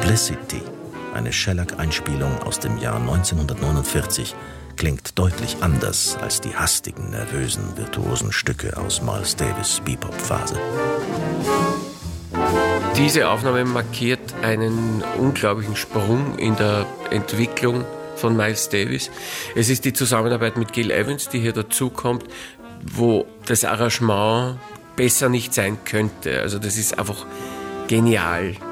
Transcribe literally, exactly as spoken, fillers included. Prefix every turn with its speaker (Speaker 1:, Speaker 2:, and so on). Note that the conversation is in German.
Speaker 1: Publicity, eine Shellac-Einspielung aus dem Jahr neunzehnhundertneunundvierzig, klingt deutlich anders als die hastigen, nervösen, virtuosen Stücke aus Miles Davis' Bebop-Phase.
Speaker 2: Diese Aufnahme markiert einen unglaublichen Sprung in der Entwicklung von Miles Davis. Es ist die Zusammenarbeit mit Gil Evans, die hier dazukommt, wo das Arrangement besser nicht sein könnte. Also das ist einfach genial.